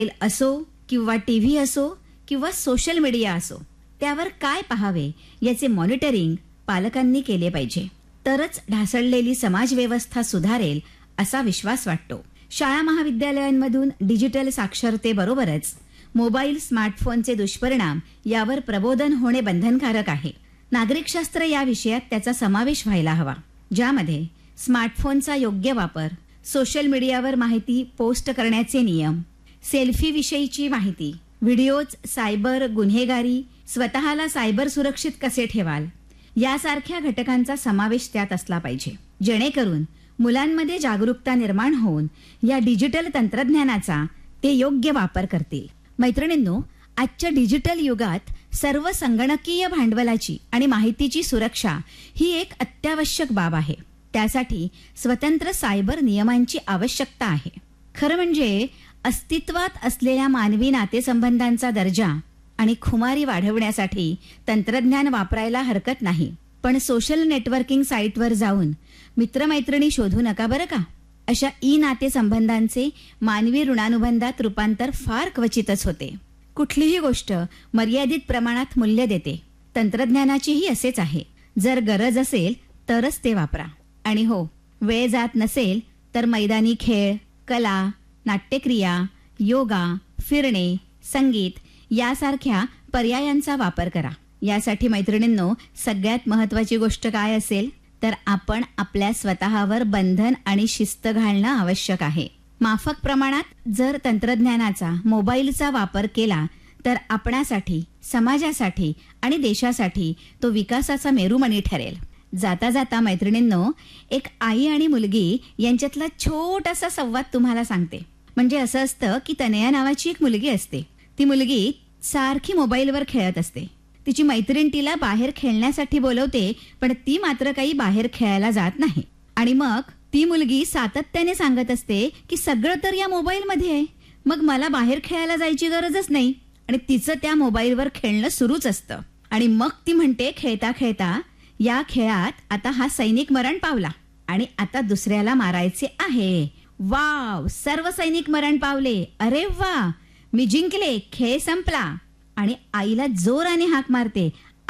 असो किंवा टीव्ही असो किंवा सोशल मीडिया असो, त्यावर काय पाहावे याचे मॉनिटरिंग पालकांनी केले पाहिजे. तरच ढासळलेली समाजव्यवस्था सुधारेल असा विश्वास वाटतो. शाळा महाविद्यालयांमधून डिजिटल साक्षरतेबरोबरच मोबाईल स्मार्टफोनचे दुष्परिणाम यावर प्रबोधन होणे बंधनकारक आहे. नागरिकशास्त्र या विषयात त्याचा समावेश व्हायला हवा, ज्यामध्ये स्मार्टफोनचा योग्य वापर, सोशल मीडियावर माहिती पोस्ट करण्याचे नियम, सेल्फीविषयीची माहिती, व्हिडिओज, सायबर गुन्हेगारी, स्वतःला सायबर सुरक्षित कसे ठेवाल यासारख्या घटकांचा समावेश त्यात असला पाहिजे, जेणेकरून मुलांमध्ये जागरूकता निर्माण होऊन या डिजिटल तंत्रज्ञानाचा ते योग्य वापर करतील. मैत्रिणींनो, आजच्या डिजिटल युगात सर्व संगणकीय भांडवलाची आणि माहितीची सुरक्षा ही एक अत्यावश्यक बाब आहे. त्यासाठी स्वतंत्र सायबर नियमांची आवश्यकता आहे. खरं म्हणजे अस्तित्वात असलेल्या मानवी नातेसंबंधांचा दर्जा आणि खुमारी वाढवण्यासाठी तंत्रज्ञान वापरायला हरकत नाही. पण सोशल नेटवर्किंग साईटवर जाऊन मित्रमैत्रिणी शोधू नका बरं का. अशा नातेसंबंधांचे मानवी ऋणानुबंधात रूपांतर फार क्वचितच होते. कुठलीही गोष्ट मर्यादित प्रमाणात मूल्य देते. तंत्रज्ञानाचीही असेच आहे. जर गरज असेल तरच ते वापरा. आणि हो, वेळ जात नसेल तर मैदानी खेळ, कला, नाट्यक्रिया, योगा, फिरणे, संगीत यासारख्या पर्यायांचा वापर करा. यासाठी मैत्रिणींनो, सगळ्यात महत्त्वाची गोष्ट काय असेल तर आपण आपल्या स्वतःवर बंधन आणि शिस्त घालणं आवश्यक आहे. माफक प्रमाणात जर तंत्रज्ञानाचा, मोबाईलचा वापर केला तर आपणासाठी, समाजासाठी आणि देशासाठी तो विकासाचा मेरुमणी ठरेल. जाता जाता मैत्रिणींनो, एक आई आणि मुलगी यांच्यातला छोटासा संवाद तुम्हाला सांगते. म्हणजे असं असतं की तनया नावाची एक मुलगी असते. ती मुलगी सारखी मोबाईलवर खेळत असते. तिची मैत्रीण तिला बाहेर खेळण्यासाठी बोलवते, पण ती मात्र काही बाहेर खेळायला जात नाही. आणि मग ती मुलगी सातत्याने सांगत असते की सगळं तर या मोबाईलमध्ये आहे, मग मला बाहेर खेळायला जायची गरजच नाही. आणि तिचं त्या मोबाईलवर खेळणं सुरूच असतं. आणि मग ती म्हणते खेळता खेळता, या खेळात आता हा सैनिक मरण पावला आणि आता दुसऱ्याला मारायचे आहे. वाव, सर्व सैनिक मरण पावले. अरे वा, मी जिंकले, खेळ संपला. आणि आईला जोराने हाक मारते,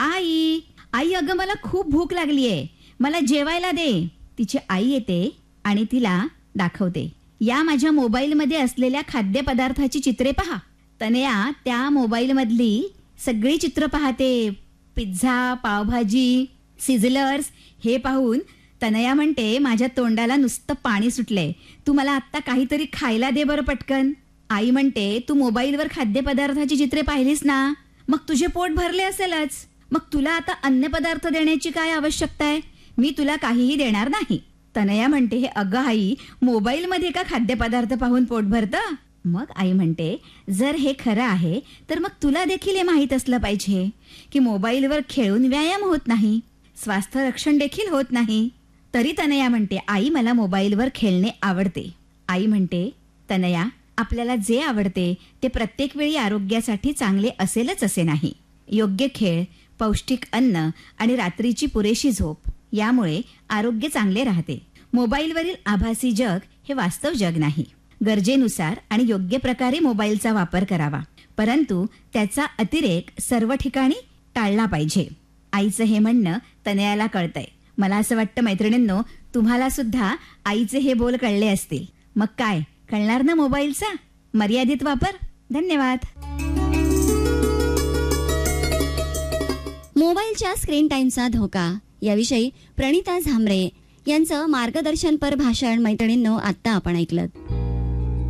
आई आई, अगं मला खूप भूक लागलीये, मला जेवायला दे. तिची आई येते आणि तिला दाखवते, या माझ्या मोबाईलमध्ये असलेल्या खाद्यपदार्थाची चित्रे पहा. तनया त्या मोबाईलमधली सगळी चित्र पाहते. पिझ्झा, पावभाजी, सिझलर्स हे पाहून तनया म्हणते, माझ्या तोंडाला नुसतं पाणी सुटलंय, तू मला आत्ता काहीतरी खायला दे बरं पटकन. आई म्हणते, तू मोबाईलवर खाद्यपदार्थाची चित्रे पाहिलीस ना, मग तुझे पोट भरले असेलच, मग तुला आता अन्नपदार्थ देण्याची काय आवश्यकता आहे, मी तुला काहीही देणार नाही. तनया म्हणते, हे अगं आई, मोबाईलमध्ये का खाद्यपदार्थ पाहून पोट भरतं. मग आई म्हणते, जर हे खरं आहे तर मग तुला देखील हे माहीत असलं पाहिजे की मोबाईलवर खेळून व्यायाम होत नाही, स्वास्थ्य रक्षण देखील होत नाही. तरी तनया म्हणते, आई मला मोबाईलवर खेळणे आवडते. आई म्हणते, तनया, आपल्याला जे आवडते ते प्रत्येक वेळी आरोग्यासाठी चांगले असेलच असे नाही. योग्य खेळ, पौष्टिक अन्न आणि रात्रीची पुरेशी झोप यामुळे आरोग्य चांगले राहते. मोबाईलवरील आभासी जग हे वास्तव जग नाही. गरजेनुसार आणि योग्य प्रकारे मोबाईलचा वापर करावा, परंतु त्याचा अतिरेक सर्व ठिकाणी टाळला पाहिजे. आईचं हे म्हणणं तनयाला कळतंय. मला असं वाटतं मैत्रिणींनो, तुम्हाला सुद्धा आईचे हे बोल कळले असतील. मग काय, कळणार ना मोबाईलचा मर्यादित वापर. धन्यवाद. मोबाईलच्या स्क्रीन टाइमचा धोका याविषयी प्रणिता झांबरे यांचं मार्गदर्शनपर भाषण मैत्रिणींनो आत्ता आपण ऐकलं.